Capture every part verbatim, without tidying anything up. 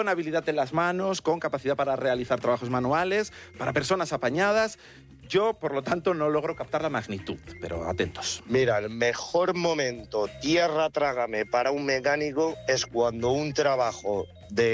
con habilidad en las manos, con capacidad para realizar trabajos manuales, para personas apañadas. Yo, por lo tanto, no logro captar la magnitud, pero atentos. Mira, el mejor momento, tierra trágame, para un mecánico es cuando un trabajo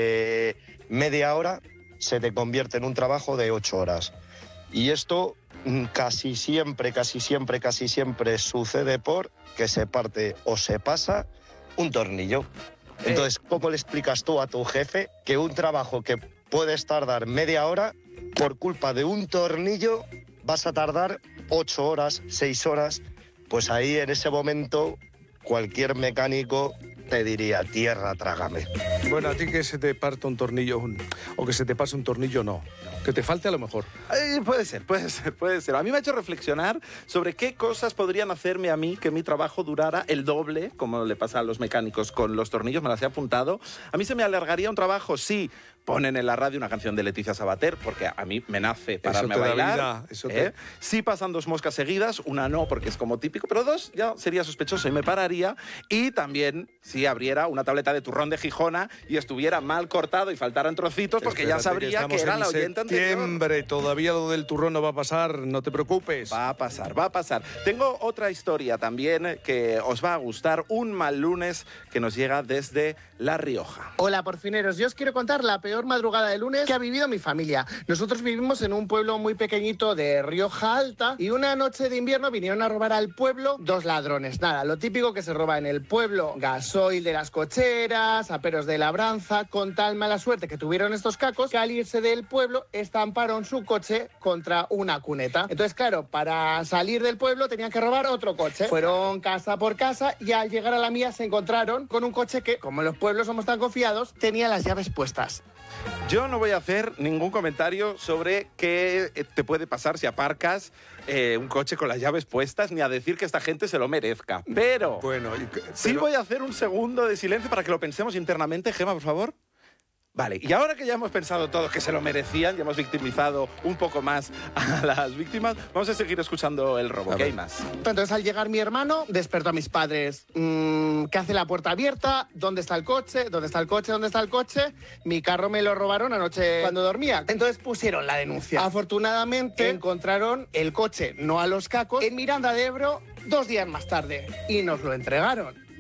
de media hora se te convierte en un trabajo de ocho horas. Y esto casi siempre, casi siempre, casi siempre sucede por que se parte o se pasa un tornillo. Entonces, ¿cómo le explicas tú a tu jefe que un trabajo que puedes tardar media hora, por culpa de un tornillo, vas a tardar ocho horas, seis horas? Pues ahí, en ese momento, cualquier mecánico te diría, tierra, trágame. Bueno, a ti que se te parta un tornillo o que se te pase un tornillo, no. Que te falte a lo mejor. Eh, puede ser, puede ser, puede ser. A mí me ha hecho reflexionar sobre qué cosas podrían hacerme a mí que mi trabajo durara el doble, como le pasa a los mecánicos con los tornillos, me las he apuntado. A mí se me alargaría un trabajo si ponen en la radio una canción de Leticia Sabater, porque a mí me nace pararme eso te a bailar. Da vida, eso te... ¿eh? Si pasan dos moscas seguidas, una no, porque es como típico, pero dos ya sería sospechoso y me pararía. Y también si abriera una tableta de turrón de Gijona y estuviera mal cortado y faltaran trocitos, porque Espérate, ya sabría que, que era la oyente anterior. Septiembre, todavía lo del turrón no va a pasar, no te preocupes. Va a pasar, va a pasar. Tengo otra historia también que os va a gustar, un mal lunes que nos llega desde La Rioja. Hola, porfineros, yo os quiero contar la peor madrugada de lunes que ha vivido mi familia. Nosotros vivimos en un pueblo muy pequeñito de Rioja Alta y una noche de invierno vinieron a robar al pueblo dos ladrones. Nada, lo típico que se roba en el pueblo, gasoil de las cocheras, aperos de labranza, con tal mala suerte que tuvieron estos cacos que al irse del pueblo estamparon su coche contra una cuneta. Entonces, claro, para salir del pueblo tenían que robar otro coche. Fueron casa por casa y al llegar a la mía se encontraron con un coche que, como en los pueblos somos tan confiados, tenía las llaves puestas. Yo no voy a hacer ningún comentario sobre qué te puede pasar si aparcas eh, un coche con las llaves puestas, ni a decir que esta gente se lo merezca. Pero, bueno, y, pero... sí voy a hacer un segundo de silencio para que lo pensemos internamente. Gemma, por favor. Vale, y ahora que ya hemos pensado todos que se lo merecían, ya hemos victimizado un poco más a las víctimas, vamos a seguir escuchando el robo. ¿Qué hay más? Entonces, al llegar mi hermano, despertó a mis padres. Mm, ¿Qué hace la puerta abierta? ¿Dónde está el coche? ¿Dónde está el coche? ¿Dónde está el coche? Mi carro me lo robaron anoche cuando dormía. Entonces pusieron la denuncia. Afortunadamente, encontraron el coche, no a los cacos, en Miranda de Ebro dos días más tarde. Y nos lo entregaron.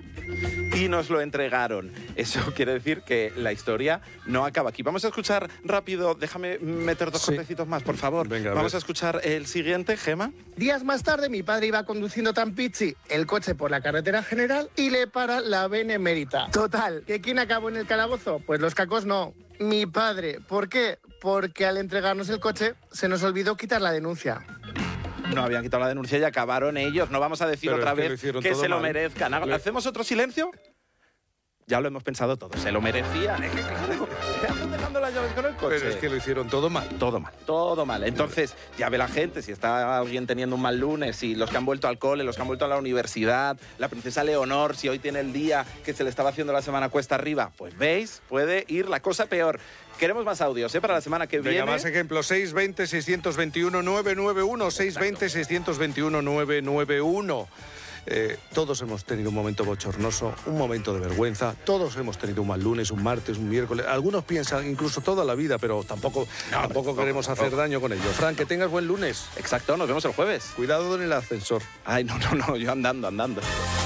Y nos lo entregaron. Eso quiere decir que la historia no acaba aquí. Vamos a escuchar rápido, déjame meter dos sí. cortecitos más, por favor. Venga, a Vamos ver. a escuchar el siguiente, Gema. Días más tarde, mi padre iba conduciendo tan pichi el coche por la carretera general y le para la Benemérita. Total, ¿que quién acabó en el calabozo? Pues los cacos no, mi padre. ¿Por qué? Porque al entregarnos el coche se nos olvidó quitar la denuncia. No habían quitado la denuncia y acabaron ellos. No vamos a decir Pero otra es que vez lo que se lo mal. merezcan. Le... ¿Hacemos otro silencio? Ya lo hemos pensado todo. Se lo merecían. Es que claro, están dejando las llaves con el coche. Pero es que lo hicieron todo mal. Todo mal, todo mal. Entonces, ya ve la gente, si está alguien teniendo un mal lunes, si los que han vuelto al cole, los que han vuelto a la universidad, la princesa Leonor, si hoy tiene el día que se le estaba haciendo la semana cuesta arriba, pues veis, puede ir la cosa peor. Queremos más audios, ¿eh? Para la semana que Venga, viene. más ejemplos. seis veinte, seiscientos veintiuno, novecientos noventa y uno. seis veinte, seiscientos veintiuno, novecientos noventa y uno. Eh, todos hemos tenido un momento bochornoso, un momento de vergüenza. Todos hemos tenido un mal lunes, un martes, un miércoles. Algunos piensan incluso toda la vida, pero tampoco, no, tampoco no, queremos no, hacer no. daño con ello. Fran, que tengas buen lunes. Exacto, nos vemos el jueves. Cuidado en el ascensor. Ay, no, no, no, yo andando, andando.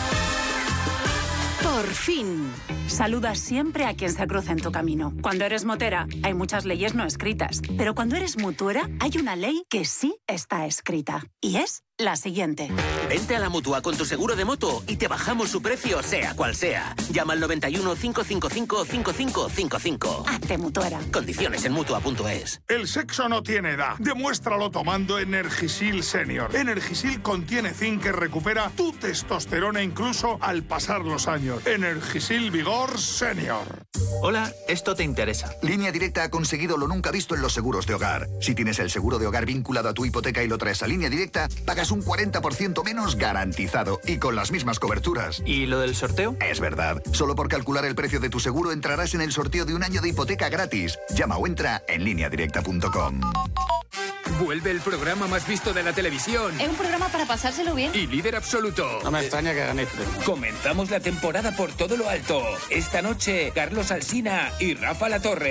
Por fin. Saluda siempre a quien se cruza en tu camino. Cuando eres motera, hay muchas leyes no escritas. Pero cuando eres mutuera, hay una ley que sí está escrita. Y es la siguiente. Vente a la Mutua con tu seguro de moto y te bajamos su precio, sea cual sea. Llama al noventa y uno, cinco cinco cinco, cinco cinco cinco cinco. Hazte mutuera. Condiciones en mutua punto es. El sexo no tiene edad. Demuéstralo tomando Energisil Senior. Energisil contiene zinc que recupera tu testosterona incluso al pasar los años. Energisil Vigor Senior. Hola, esto te interesa. Línea Directa ha conseguido lo nunca visto en los seguros de hogar. Si tienes el seguro de hogar vinculado a tu hipoteca y lo traes a Línea Directa, pagas un cuarenta por ciento menos garantizado y con las mismas coberturas. ¿Y lo del sorteo? Es verdad. Solo por calcular el precio de tu seguro entrarás en el sorteo de un año de hipoteca gratis. Llama o entra en línea directa punto com. Vuelve el programa más visto de la televisión. Es un programa para pasárselo bien. Y líder absoluto. No me extraña que hagan esto. Comenzamos la temporada por todo lo alto. Esta noche, Carlos Alsina y Rafa Latorre.